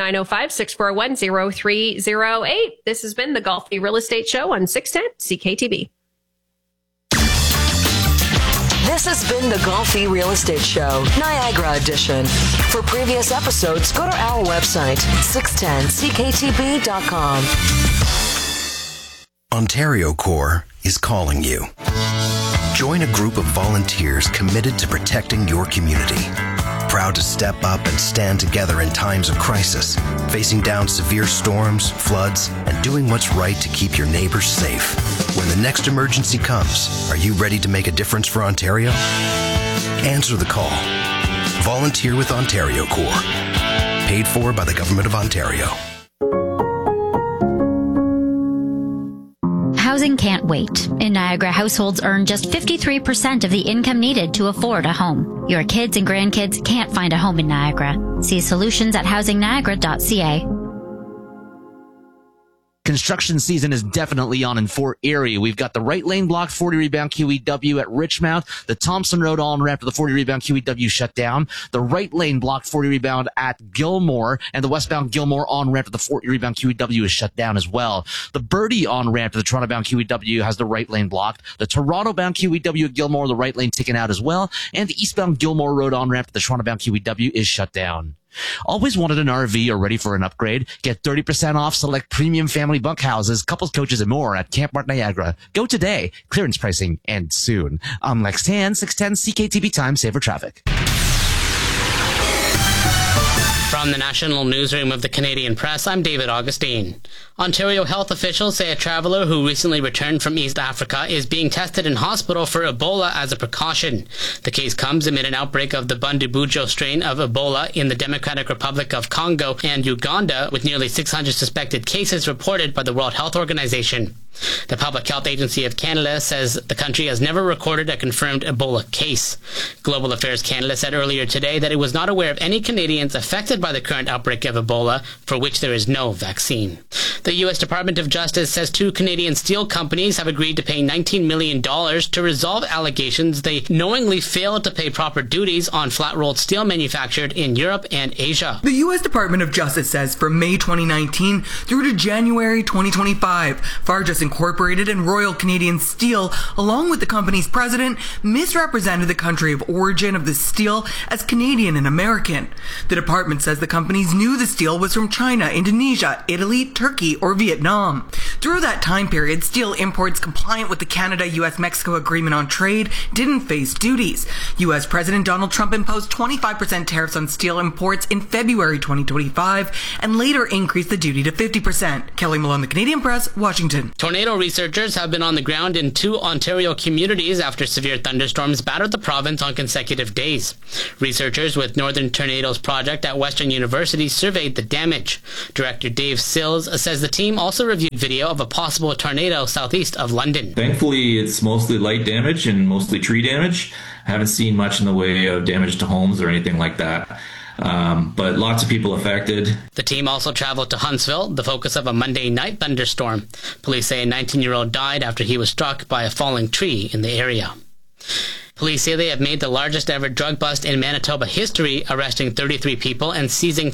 905-641-0308. This has been the Golfi Real Estate Show on 610 CKTB. This has been the Golfi Real Estate Show, Niagara Edition. For previous episodes, go to our website, 610ckTB.com. Ontario Corps is calling you. Join a group of volunteers committed to protecting your community. Proud to step up and stand together in times of crisis, facing down severe storms, floods, and doing what's right to keep your neighbors safe. When the next emergency comes, are you ready to make a difference for Ontario? Answer the call. Volunteer with Ontario Corps. Paid for by the Government of Ontario. Housing can't wait. In Niagara, households earn just 53% of the income needed to afford a home. Your kids and grandkids can't find a home in Niagara. See solutions at housingniagara.ca. Construction season is definitely on in Fort Erie. We've got the right lane blocked 40 rebound QEW at Richmount, the Thompson Road on-ramp to the 40 rebound QEW shut down, the right lane blocked 40 rebound at Gilmore, and the westbound Gilmore on-ramp to the 40 rebound QEW is shut down as well. The Birdie on-ramp to the Toronto-bound QEW has the right lane blocked. The Toronto-bound QEW at Gilmore, the right lane taken out as well, and the eastbound Gilmore Road on-ramp to the Toronto-bound QEW is shut down. Always wanted an RV or ready for an upgrade? Get 30% off select premium family bunkhouses, couples coaches, and more at Camp Mart Niagara. Go today. Clearance pricing ends soon. I'm Lex Tan, 610 CKTB Time Saver Traffic. From the National Newsroom of the Canadian Press, I'm David Augustine. Ontario health officials say a traveller who recently returned from East Africa is being tested in hospital for Ebola as a precaution. The case comes amid an outbreak of the Bundibugyo strain of Ebola in the Democratic Republic of Congo and Uganda, with nearly 600 suspected cases reported by the World Health Organization. The Public Health Agency of Canada says the country has never recorded a confirmed Ebola case. Global Affairs Canada said earlier today that it was not aware of any Canadians affected by the current outbreak of Ebola, for which there is no vaccine. The U.S. Department of Justice says 2 Canadian steel companies have agreed to pay $19 million to resolve allegations they knowingly failed to pay proper duties on flat-rolled steel manufactured in Europe and Asia. The U.S. Department of Justice says from May 2019 through to January 2025, Fargus Incorporated and Royal Canadian Steel, along with the company's president, misrepresented the country of origin of the steel as Canadian and American. The department says the companies knew the steel was from China, Indonesia, Italy, Turkey, or Vietnam. Through that time period, steel imports compliant with the Canada-US-Mexico Agreement on Trade didn't face duties. U.S. President Donald Trump imposed 25% tariffs on steel imports in February 2025 and later increased the duty to 50%. Kelly Malone, The Canadian Press, Washington. Tornado researchers have been on the ground in 2 Ontario communities after severe thunderstorms battered the province on consecutive days. Researchers with Northern Tornadoes Project at Western University surveyed the damage. Director Dave Sills says the team also reviewed video of a possible tornado southeast of London. Thankfully, it's mostly light damage and mostly tree damage. I haven't seen much in the way of damage to homes or anything like that. But lots of people affected. The team also traveled to Huntsville, the focus of a Monday night thunderstorm. Police say a 19-year-old died after he was struck by a falling tree in the area. Police say they have made the largest ever drug bust in Manitoba history, arresting 33 people and seizing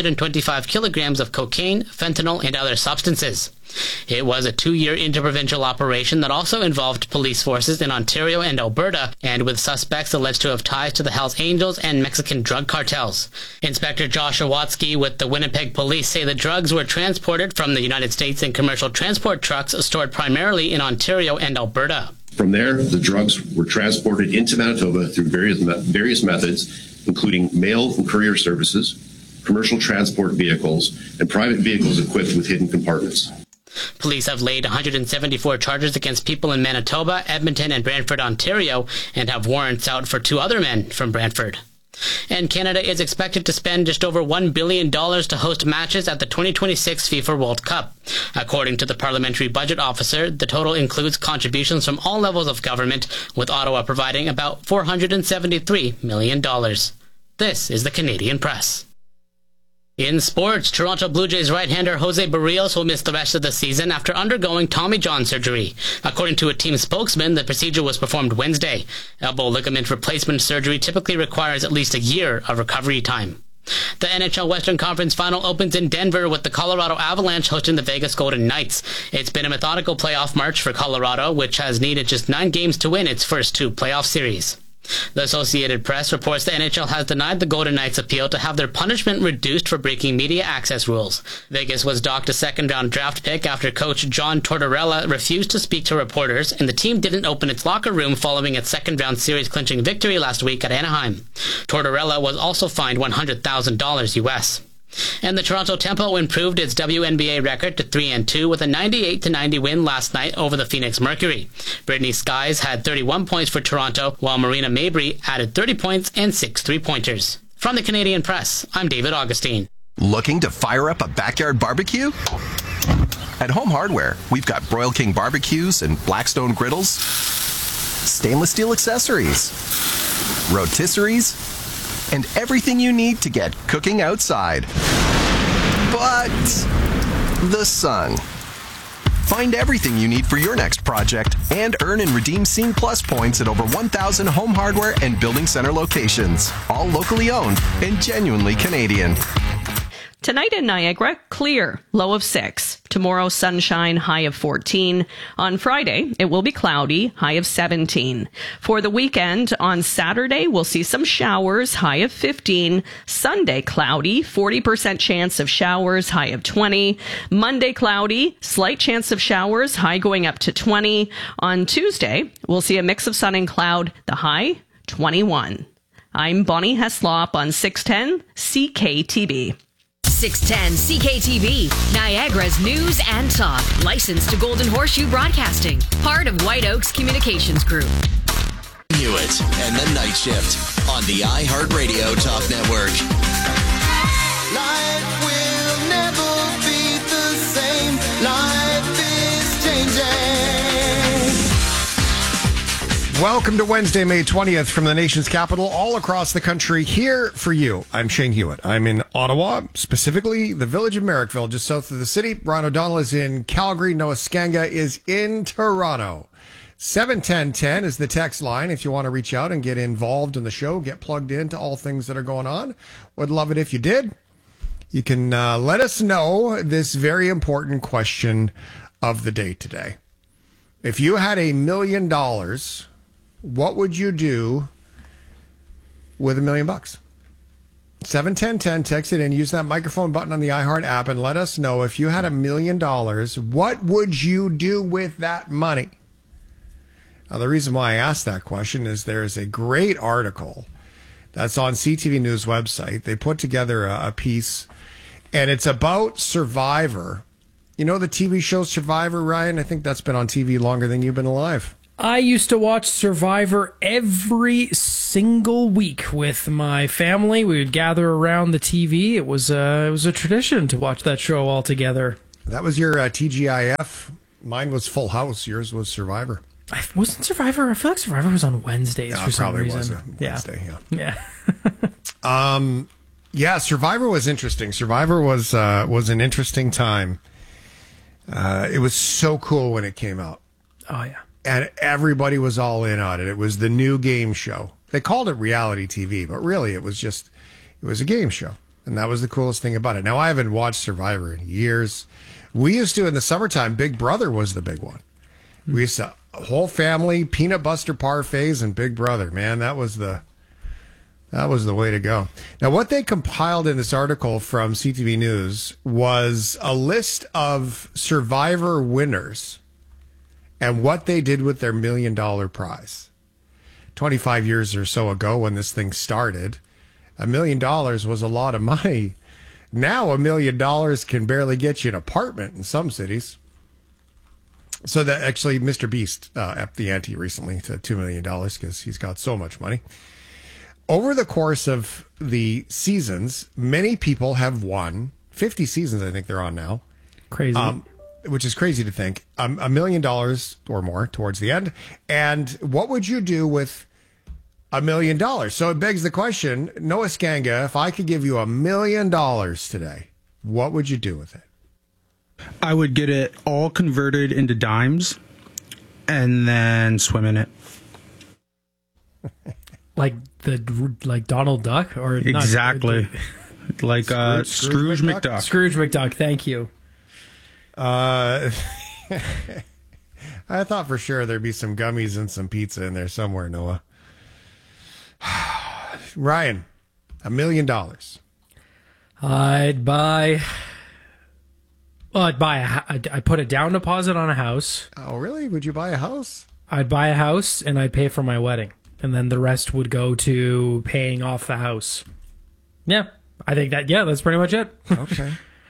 525 kilograms of cocaine, fentanyl, and other substances. It was a 2-year interprovincial operation that also involved police forces in Ontario and Alberta, and with suspects alleged to have ties to the Hells Angels and Mexican drug cartels. Inspector Josh Awatsky with the Winnipeg Police say the drugs were transported from the United States in commercial transport trucks stored primarily in Ontario and Alberta. From there, the drugs were transported into Manitoba through various methods, including mail and courier services, commercial transport vehicles, and private vehicles equipped with hidden compartments. Police have laid 174 charges against people in Manitoba, Edmonton, and Brantford, Ontario, and have warrants out for 2 other men from Brantford. And Canada is expected to spend just over $1 billion to host matches at the 2026 FIFA World Cup. According to the Parliamentary Budget Officer, the total includes contributions from all levels of government, with Ottawa providing about $473 million. This is the Canadian Press. In sports, Toronto Blue Jays right-hander Jose Barrios will miss the rest of the season after undergoing Tommy John surgery. According to a team spokesman, the procedure was performed Wednesday. Elbow ligament replacement surgery typically requires at least a year of recovery time. The NHL Western Conference Final opens in Denver with the Colorado Avalanche hosting the Vegas Golden Knights. It's been a methodical playoff march for Colorado, which has needed just 9 games to win its first 2 playoff series. The Associated Press reports the NHL has denied the Golden Knights' appeal to have their punishment reduced for breaking media access rules. Vegas was docked a second-round draft pick after coach John Tortorella refused to speak to reporters, and the team didn't open its locker room following its second-round series-clinching victory last week at Anaheim. Tortorella was also fined $100,000 US. And the Toronto Tempo improved its WNBA record to 3-2 with a 98-90 win last night over the Phoenix Mercury. Brittany Skies had 31 points for Toronto, while Marina Mabry added 30 points and 6 3-pointers. From the Canadian Press, I'm David Augustine. Looking to fire up a backyard barbecue? At Home Hardware, we've got Broil King barbecues and Blackstone griddles, stainless steel accessories, rotisseries, and everything you need to get cooking outside. But the sun. Find everything you need for your next project and earn and redeem Scene Plus points at over 1,000 Home Hardware and Building Center locations. All locally owned and genuinely Canadian. Tonight in Niagara, clear, low of 6. Tomorrow, sunshine, high of 14. On Friday, it will be cloudy, high of 17. For the weekend, on Saturday, we'll see some showers, high of 15. Sunday, cloudy, 40% chance of showers, high of 20. Monday, cloudy, slight chance of showers, high going up to 20. On Tuesday, we'll see a mix of sun and cloud, the high, 21. I'm Bonnie Heslop on 610 CKTB. 610 CKTB, Niagara's news and talk. Licensed to Golden Horseshoe Broadcasting. Part of White Oaks Communications Group. Hewitt and the Night Shift on the iHeartRadio Talk Network. Life will never be the same. Life is changing. Welcome to Wednesday, May 20th from the nation's capital, all across the country, here for you. I'm Shane Hewitt. I'm in Ottawa, specifically the village of Merrickville, just south of the city. Brian O'Donnell is in Calgary. Noah Skanga is in Toronto. 71010 is the text line if you want to reach out and get involved in the show, get plugged into all things that are going on. Would love it if you did. You can let us know this very important question of the day today. If you had $1 million, what would you do with $1 million? 71010, text it in, use that microphone button on the iHeart app and let us know if you had $1 million, what would you do with that money? Now, the reason why I asked that question is there's a great article that's on CTV News website. They put together a piece, and it's about Survivor. You know the TV show Survivor, Ryan? I think that's been on TV longer than you've been alive. I used to watch Survivor every single week with my family. We would gather around the TV. It was a tradition to watch that show all together. That was your TGIF. Mine was Full House. Yours was Survivor. Wasn't Survivor? I feel like Survivor was on Wednesdays for some reason. Was a Wednesday, yeah. Yeah, Survivor was interesting. Survivor was an interesting time. It was so cool when it came out. Oh, yeah. And everybody was all in on it. It was the new game show. They called it reality TV, but really it was a game show. And that was the coolest thing about it. Now, I haven't watched Survivor in years. We used to, in the summertime, Big Brother was the big one. We used to, whole family, peanut butter parfaits and Big Brother. Man, that was the way to go. Now, what they compiled in this article from CTV News was a list of Survivor winners and what they did with their $1 million prize. 25 years or so ago when this thing started, $1 million was a lot of money. Now $1 million can barely get you an apartment in some cities. So that actually Mr. Beast upped the ante recently to $2 million because he's got so much money. Over the course of the seasons, many people have won 50 seasons. I think they're on now. Crazy. Which is crazy to think. $1 million or more towards the end. And what would you do with $1 million? So it begs the question, Noah Skanga, if I could give you $1 million today, what would you do with it? I would get it all converted into dimes and then swim in it. Like Donald Duck? Or exactly. Like Scrooge McDuck. Scrooge McDuck, thank you. I thought for sure there'd be some gummies and some pizza in there somewhere, Noah. Ryan, $1 million. I'd put a down deposit on a house. Oh, really? Would you buy a house? I'd buy a house and I'd pay for my wedding. And then the rest would go to paying off the house. Yeah, I think that's pretty much it. Okay.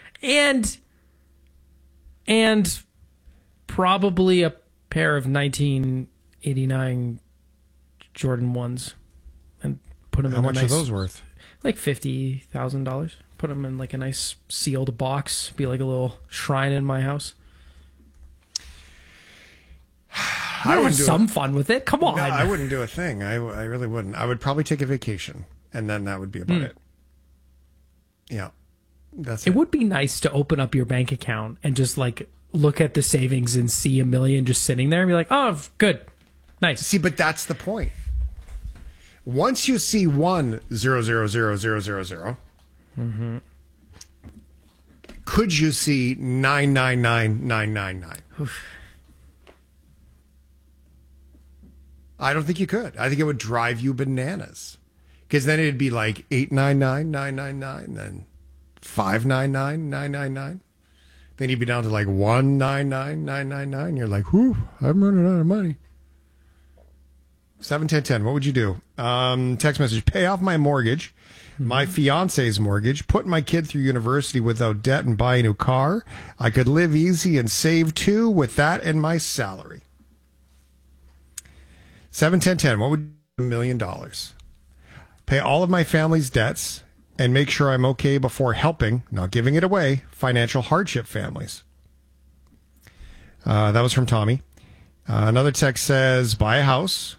And probably a pair of 1989 Jordan 1s. And put them in How much are those worth? Like $50,000. Put them in like a nice sealed box. Be like a little shrine in my house. I would have some fun with it. Come on. No, I wouldn't do a thing. I really wouldn't. I would probably take a vacation, and then that would be about it. Yeah. It would be nice to open up your bank account and just like look at the savings and see $1 million just sitting there and be like, oh, good. Nice. See, but that's the point. Once you see 1,000,000, could you see 999,999? I don't think you could. I think it would drive you bananas. Because then it'd be like 899,999, then 599,999. Then you'd be down to like 199,999. You're like, whew, I'm running out of money. 71010, what would you do? Text message, pay off my mortgage, my fiance's mortgage, put my kid through university without debt and buy a new car. I could live easy and save too with that and my salary. 71010, what would you do with $1 million? Pay all of my family's debts and make sure I'm okay before helping, not giving it away, financial hardship families. That was from Tommy. Another text says, buy a house.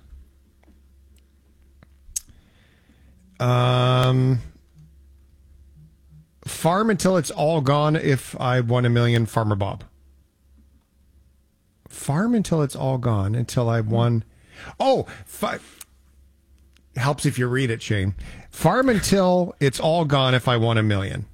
Farm until it's all gone if I won $1 million, Farmer Bob. Farm until it's all gone until I won... helps if you read it, Shane. Farm until it's all gone if I won $1 million.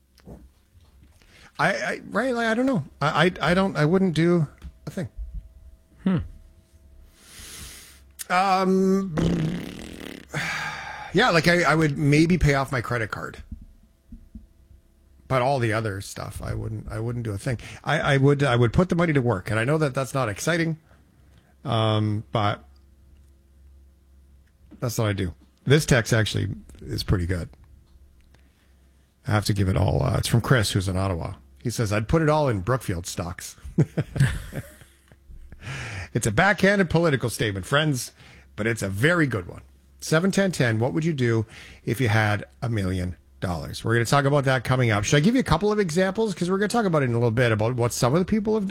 I don't know. I wouldn't do a thing. Yeah, like I would maybe pay off my credit card. But all the other stuff, I wouldn't do a thing. I would put the money to work. And I know that that's not exciting. But that's what I do. This text actually is pretty good. I have to give it all. It's from Chris, who's in Ottawa. He says, I'd put it all in Brookfield stocks. It's a backhanded political statement, friends, but it's a very good one. 71010, what would you do if you had $1 million? We're going to talk about that coming up. Should I give you a couple of examples? Because we're going to talk about it in a little bit, about what some of the people have done.